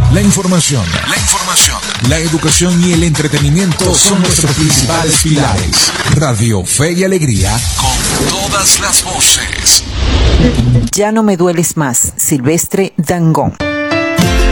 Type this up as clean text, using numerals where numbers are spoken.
La información, la educación y el entretenimiento son nuestros principales pilares. Radio Fe y Alegría, con todas las voces. Ya no me dueles más, Silvestre Dangond.